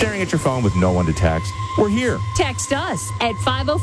staring at your phone with no one to text? We're here. Text us at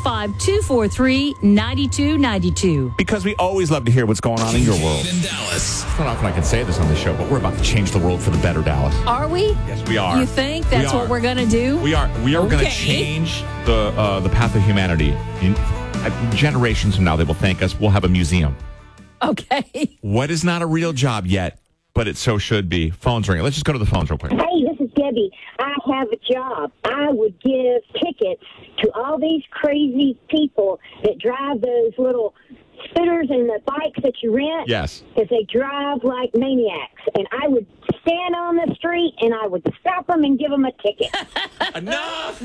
505-243-9292. Because we always love to hear what's going on in your world. In Dallas. I don't know if I can say this on the show, but we're about to change the world for the better, Dallas. Are we? Yes, we are. You think that's what we're going to do? We are going to Okay. change the path of humanity. Generations from now, they will thank us. We'll have a museum. Okay. What is not a real job yet, but it so should be? Phone's ringing. Let's just go to the phones real quick. Hey, this is Debbie. I have a job. I would give tickets to all these crazy people that drive those little scooters and the bikes that you rent. Yes. Because they drive like maniacs. And I would stand on the street and I would stop them and give them a ticket. Enough!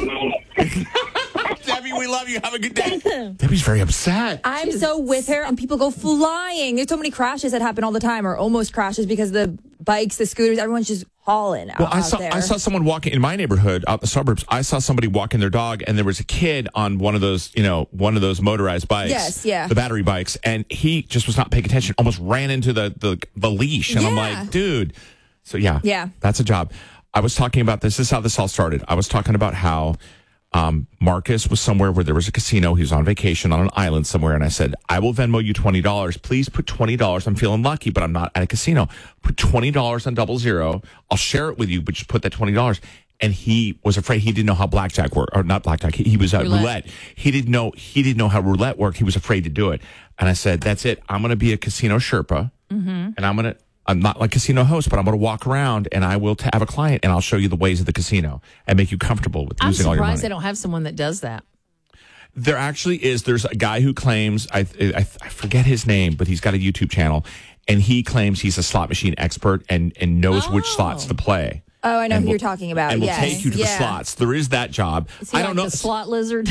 Debbie, we love you. Have a good day. Debbie's very upset. I'm so with her, and people go flying. There's so many crashes that happen all the time, or almost crashes, because the bikes, the scooters, everyone's just hauling out, Well, I there. saw someone walking in my neighborhood out in the suburbs. I saw somebody walking their dog, and there was a kid on one of those motorized bikes. Yes, yeah. The battery bikes, and he just was not paying attention. Almost ran into the leash, and I'm Yeah. like, dude. So yeah, that's a job. I was talking about this. This is how this all started. I was talking about how Marcus was somewhere where there was a casino. He was on vacation on an island somewhere. And I said, I will Venmo you $20. Please put $20. I'm feeling lucky, but I'm not at a casino. Put $20 on 00. I'll share it with you, but just put that $20. And he was afraid. He didn't know how blackjack worked, or not blackjack. He was at roulette. He didn't know how roulette worked. He was afraid to do it. And I said, that's it. I'm going to be a casino Sherpa, and I'm not like casino host, but I'm going to walk around and I will have a client and I'll show you the ways of the casino and make you comfortable with I'm losing all your money. surprised they don't have someone that does that. There actually is. There's a guy who claims, I forget his name, but he's got a YouTube channel, and he claims he's a slot machine expert and knows which slots to play. Oh, I know And who will- you're talking about. And will Yes. take you to the slots. There is that job. Is he I don't like know. the slot lizard?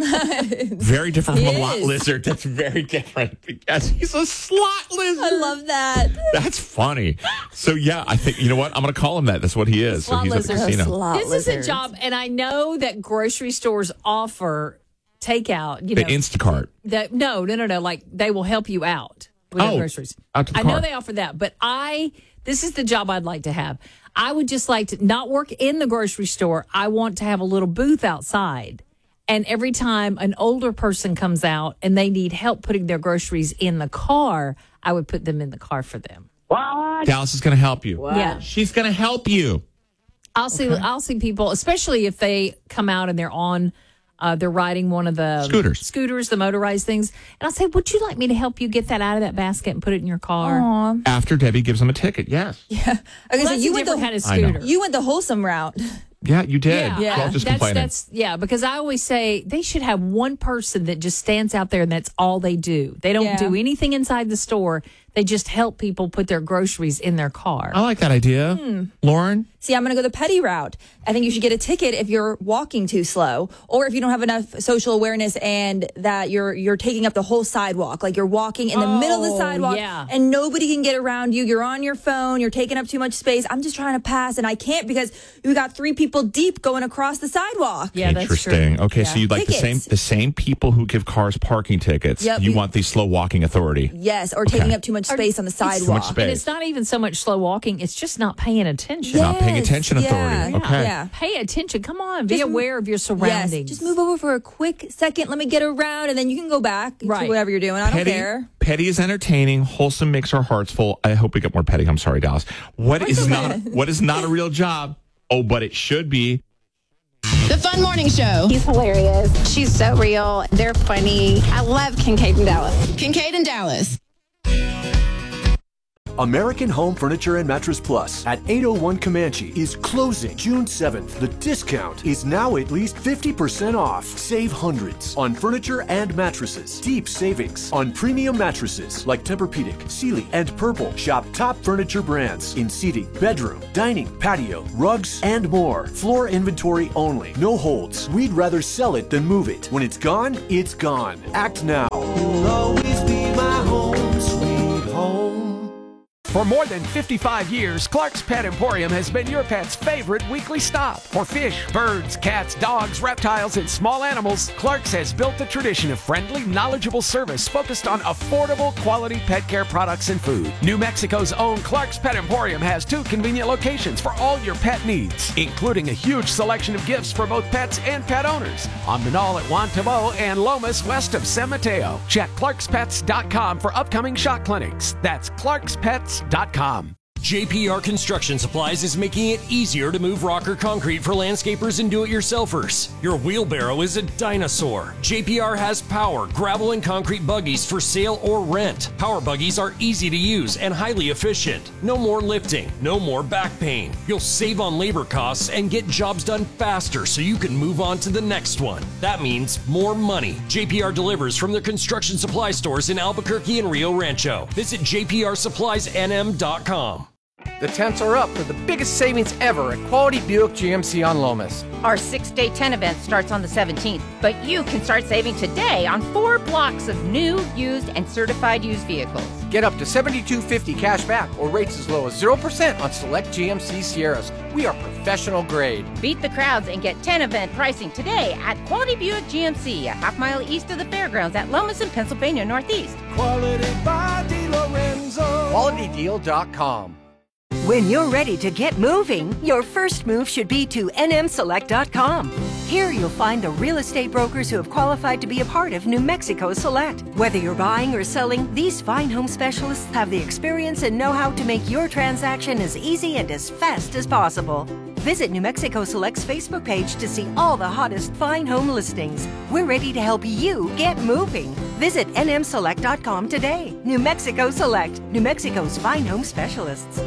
Very different from He a lot is. lizard. That's very different because he's a slot lizard. I love that. That's funny. So yeah, I think, you know what? I'm going to call him that. That's what he is. So Slot he's at the lizard. casino. Slot This lizards. is a job, and I know that grocery stores offer takeout. You The know, Instacart. that no. Like they will help you out with the groceries. Out to the I know car. they offer that, but this is the job I'd like to have. I would just like to not work in the grocery store. I want to have a little booth outside. And every time an older person comes out and they need help putting their groceries in the car, I would put them in the car for them. Dallas is going to help you. Yeah. She's going to help you. I'll see people, especially if they come out and they're on, they're riding one of the scooters, the motorized things. And I'll say, would you like me to help you get that out of that basket and put it in your car? Aw. After Debbie gives him a ticket. Yes. Okay, Well, so that's you a went different the kind of I know. scooter. you went the wholesome route. Yeah, you did. Yeah, Don't just complaining. Because I always say they should have one person that just stands out there and that's all they do. They don't do anything inside the store. They just help people put their groceries in their car. I like that idea. Lauren? See, I'm going to go the petty route. I think you should get a ticket if you're walking too slow, or if you don't have enough social awareness and that you're taking up the whole sidewalk. Like you're walking in the middle of the sidewalk and nobody can get around you. You're on your phone. You're taking up too much space. I'm just trying to pass and I can't because you got 3 people deep going across the sidewalk. Yeah, that's true. Interesting. Okay, so you'd like Tickets. the same people who give cars parking tickets. Yep. You want the slow walking authority. Yes, or taking up too much space on the sidewalk. Too much space. And it's not even so much slow walking. It's just not paying attention. Yeah. Not paying attention authority. Yeah. Okay. Yeah. Pay attention. Come on. Be Just- aware of your surroundings. Yes, just move over for a quick second. Let me get around, and then you can go back to whatever you're doing. I don't care. Petty is entertaining. Wholesome makes our hearts full. I hope we get more petty. I'm sorry, Dallas. What is not a real job? Oh, but it should be. The Fun Morning Show. He's hilarious. She's so real. They're funny. I love Kincaid and Dallas. Kincaid and Dallas. American Home Furniture and Mattress Plus at 801 Comanche is closing June 7th. The discount is now at least 50% off. Save hundreds on furniture and mattresses. Deep savings on premium mattresses like Tempur-Pedic, Sealy, and Purple. Shop top furniture brands in seating, bedroom, dining, patio, rugs, and more. Floor inventory only. No holds. We'd rather sell it than move it. When it's gone, it's gone. Act now. You'll always be my home, sweet home. For more than 55 years, Clark's Pet Emporium has been your pet's favorite weekly stop. For fish, birds, cats, dogs, reptiles, and small animals, Clark's has built the tradition of friendly, knowledgeable service focused on affordable, quality pet care products and food. New Mexico's own Clark's Pet Emporium has 2 convenient locations for all your pet needs, including a huge selection of gifts for both pets and pet owners. On Manal at Juan Tabo and Lomas west of San Mateo. Check clarkspets.com for upcoming shot clinics. That's clarkspets.com. JPR Construction Supplies is making it easier to move rock or concrete for landscapers and do-it-yourselfers. Your wheelbarrow is a dinosaur. JPR has power, gravel, and concrete buggies for sale or rent. Power buggies are easy to use and highly efficient. No more lifting, no more back pain. You'll save on labor costs and get jobs done faster so you can move on to the next one. That means more money. JPR delivers from their construction supply stores in Albuquerque and Rio Rancho. Visit jprsuppliesnm.com. The temps are up for the biggest savings ever at Quality Buick GMC on Lomas. Our 6-day 10 event starts on the 17th, but you can start saving today on 4 blocks of new, used, and certified used vehicles. Get up to $7,250 cash back or rates as low as 0% on select GMC Sierras. We are professional grade. Beat the crowds and get 10 event pricing today at Quality Buick GMC, a half-mile east of the fairgrounds at Lomas in Pennsylvania Northeast. Quality by DeLorenzo. QualityDeal.com. When you're ready to get moving, your first move should be to nmselect.com. Here you'll find the real estate brokers who have qualified to be a part of New Mexico Select. Whether you're buying or selling, these fine home specialists have the experience and know-how to make your transaction as easy and as fast as possible. Visit New Mexico Select's Facebook page to see all the hottest fine home listings. We're ready to help you get moving. Visit nmselect.com today. New Mexico Select, New Mexico's fine home specialists.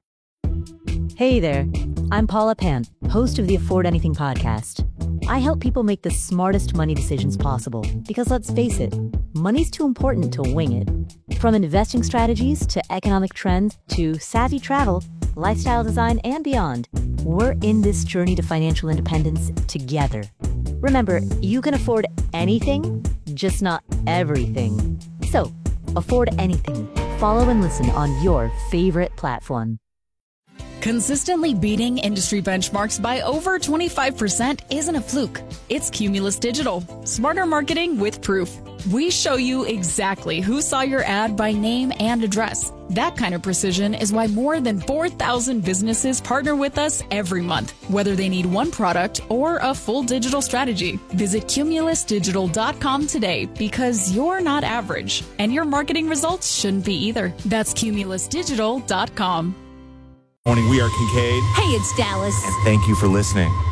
Hey there, I'm Paula Pant, host of the Afford Anything podcast. I help people make the smartest money decisions possible because let's face it, money's too important to wing it. From investing strategies to economic trends to savvy travel, lifestyle design, and beyond, we're in this journey to financial independence together. Remember, you can afford anything, just not everything. So, afford anything. Follow and listen on your favorite platform. Consistently beating industry benchmarks by over 25% isn't a fluke. It's Cumulus Digital. Smarter marketing with proof. We show you exactly who saw your ad by name and address. That kind of precision is why more than 4,000 businesses partner with us every month, whether they need one product or a full digital strategy. Visit cumulusdigital.com today because you're not average, and your marketing results shouldn't be either. That's cumulusdigital.com. Morning, we are Kincaid. Hey, it's Dallas. And thank you for listening.